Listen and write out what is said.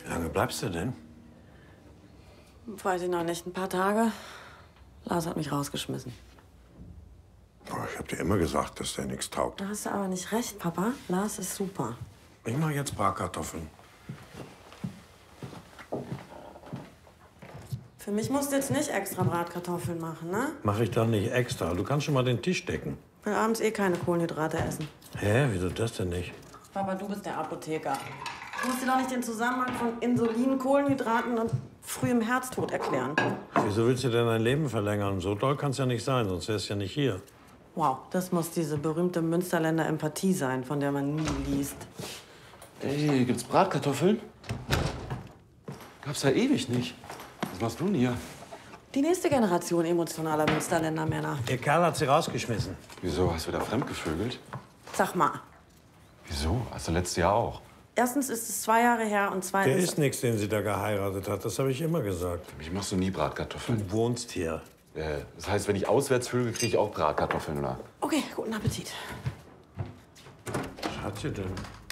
Wie lange bleibst du denn? Weiß ich noch nicht. Ein paar Tage. Lars hat mich rausgeschmissen. Boah, ich hab dir immer gesagt, dass der nichts taugt. Da hast du aber nicht recht, Papa. Lars ist super. Ich mach jetzt Bratkartoffeln. Für mich musst du jetzt nicht extra Bratkartoffeln machen, ne? Mach ich dann nicht extra. Du kannst schon mal den Tisch decken. Ich will abends eh keine Kohlenhydrate essen. Hä? Wieso das denn nicht? Papa, du bist der Apotheker. Du musst dir doch nicht den Zusammenhang von Insulin, Kohlenhydraten und frühem Herztod erklären. Wieso willst du denn dein Leben verlängern? So doll kann's ja nicht sein, sonst wärst du ja nicht hier. Wow, das muss diese berühmte Münsterländer Empathie sein, von der man nie liest. Ey, gibt's Bratkartoffeln? Gab's ja ewig nicht. Was machst du denn hier? Die nächste Generation emotionaler Münsterländer Männer. Der Kerl hat sie rausgeschmissen. Wieso? Hast du da fremdgevögelt? Sag mal, Wieso? Hast du letztes Jahr auch? erstens ist es 2 Jahre her und Der zweitens... ist nichts, den sie da geheiratet hat. Das habe ich immer gesagt. Für mich machst du nie Bratkartoffeln. Du wohnst hier. Das heißt, wenn ich auswärts vögel, kriege ich auch Bratkartoffeln, oder? Okay, guten Appetit. Was hat sie denn?